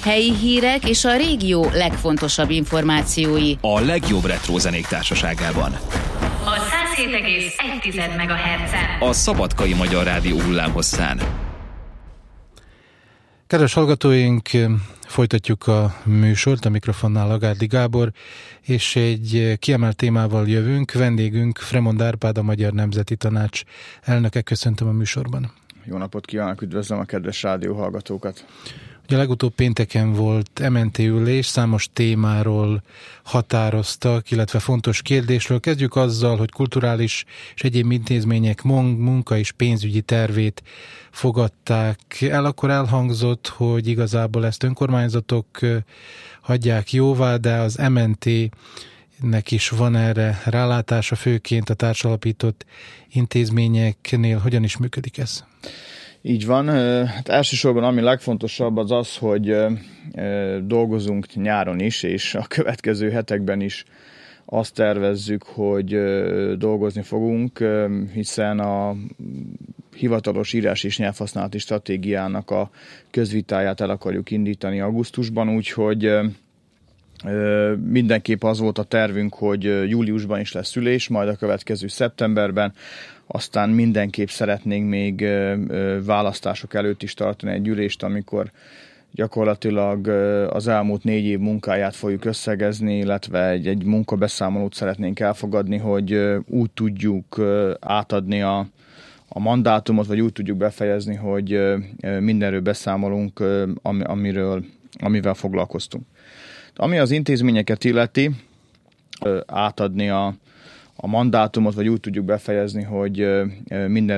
helyi hírek és a régió legfontosabb információi. A legjobb retro zenék társaságában. A 107,1 MHz-en. A Szabadkai Magyar Rádió hullámhosszán. Kedves hallgatóink, folytatjuk a műsort, a mikrofonnál Agárdi Gábor, és egy kiemelt témával jövünk. Vendégünk Fremond Árpád, a Magyar Nemzeti Tanács elnöke. Köszöntöm a műsorban. Jó napot kívánok, üdvözlöm a kedves rádióhallgatókat. Ugye legutóbb pénteken volt MNT ülés, számos témáról határoztak, illetve fontos kérdésről. Kezdjük azzal, hogy kulturális és egyéb intézmények munka- és pénzügyi tervét fogadták el. Akkor elhangzott, hogy igazából ezt önkormányzatok hagyják jóvá, de az MNT-nek is van erre rálátása, főként a társalapított intézményeknél. Hogyan is működik ez? Így van. Hát elsősorban ami legfontosabb az az, hogy dolgozunk nyáron is, és a következő hetekben is azt tervezzük, hogy dolgozni fogunk, hiszen a hivatalos írás és nyelvhasználati stratégiának a közvitáját el akarjuk indítani augusztusban, úgyhogy mindenképp az volt a tervünk, hogy júliusban is lesz ülés, majd a következő szeptemberben, aztán mindenképp szeretnénk még választások előtt is tartani egy ülést, amikor gyakorlatilag az elmúlt 4 év munkáját fogjuk összegezni, illetve egy munkabeszámolót szeretnénk elfogadni, hogy úgy tudjuk átadni a mandátumot, vagy úgy tudjuk befejezni, hogy mindenről beszámolunk, amivel foglalkoztunk. Ami az intézményeket illeti, átadni a mandátumot, vagy úgy tudjuk befejezni, hogy mindenről